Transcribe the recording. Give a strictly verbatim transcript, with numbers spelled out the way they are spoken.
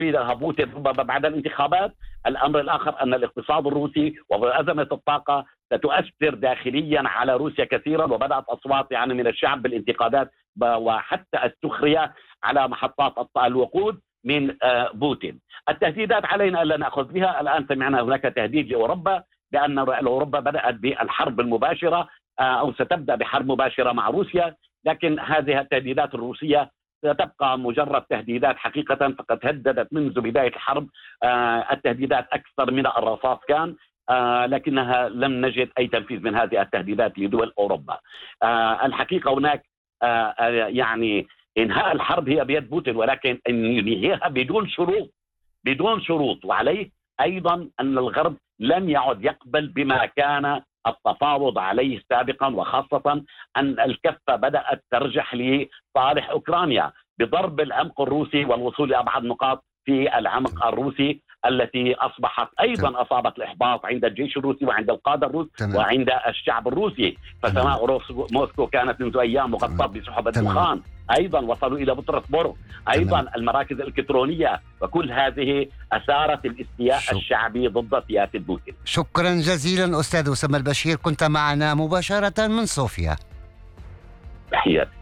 ينفذها بوتين ربما بعد الانتخابات. الأمر الآخر أن الاقتصاد الروسي وأزمة الطاقة ستؤثر داخليا على روسيا كثيرا، وبدأت أصوات يعني من الشعب بالانتقادات وحتى السخرية على محطات الوقود من بوتين. التهديدات علينا ألا نأخذ بها. الآن سمعنا هناك تهديد لأوروبا بأن أوروبا بدأت بالحرب المباشرة أو ستبدأ بحرب مباشرة مع روسيا، لكن هذه التهديدات الروسية ستبقى مجرد تهديدات حقيقة، فقد هددت منذ بداية الحرب. التهديدات أكثر من الرصاص كان، لكنها لم نجد أي تنفيذ من هذه التهديدات لدول أوروبا. الحقيقة هناك يعني إنهاء الحرب هي بيد بوتين، ولكن أن ينهيها بدون شروط بدون شروط وعليه أيضا أن الغرب لم يعد يقبل بما كان التفاوض عليه سابقا، وخاصة أن الكفة بدأت ترجح لصالح أوكرانيا بضرب العمق الروسي والوصول لأبعد نقاط في العمق الروسي التي أصبحت أيضا أصابت الإحباط عند الجيش الروسي وعند القادة الروس وعند الشعب الروسي. فسماء موسكو كانت منذ أيام مغطاة بسحب الدخان، أيضا وصلوا إلى بطرسبورغ، أيضا تمام. المراكز الإلكترونية، وكل هذه أثارت الاستياء شك... الشعبي ضد سياسة بوتين. شكرا جزيلا أستاذ أسامة البشير، كنت معنا مباشرة من صوفيا. تحياتي.